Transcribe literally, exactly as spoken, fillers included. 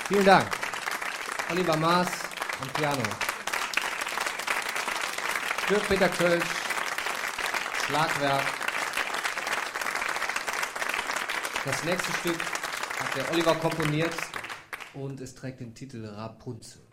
Vielen Dank. Oliver Maas am Piano. Dirk-Peter Kölsch, Schlagwerk. Das nächste Stück hat der Oliver komponiert und es trägt den Titel Rapunzel.